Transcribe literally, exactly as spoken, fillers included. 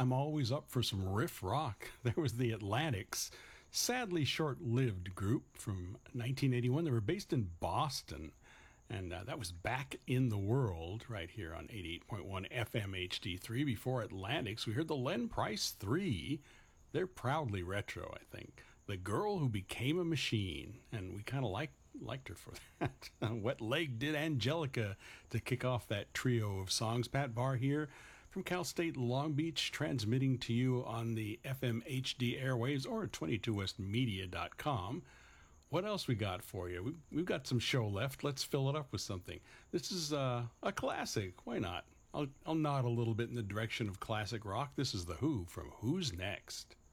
I'm always up for some riff rock. There was the Atlantics, sadly short-lived group from nineteen eighty-one. They were based in Boston, and uh, that was Back in the World right here on eighty-eight point one F M H D three. Before Atlantics, we heard the Len Price Three. They're proudly retro, I think. The Girl Who Became a Machine, and we kind of like, liked her for that. Wet Leg did Angelica to kick off that trio of songs. Pat Barr here from Cal State Long Beach, transmitting to you on the F M H D airwaves or twenty-two west media dot com. What else we got for you? We've, we've got some show left. Let's fill it up with something. This is uh, a classic. Why not? I'll, I'll nod a little bit in the direction of classic rock. This is The Who from Who's Next?